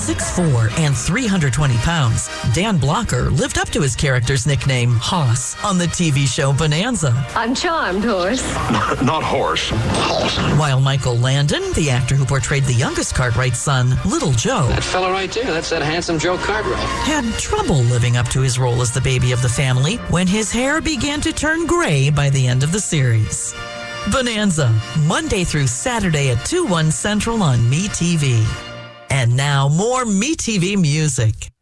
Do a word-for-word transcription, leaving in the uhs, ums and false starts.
six foot four and three hundred twenty pounds, Dan Blocker lived up to his character's nickname, Hoss, on the T V show Bonanza. I'm charmed, horse. Not horse, Hoss. While Michael Landon, the actor who portrayed the youngest Cartwright's son, Little Joe, That fella right there, that's that handsome Joe Cartwright. had trouble living up to his role as the baby of the family when his hair began to turn gray by the end of the series. Bonanza, Monday through Saturday at two, one Central on MeTV. And now more MeTV music.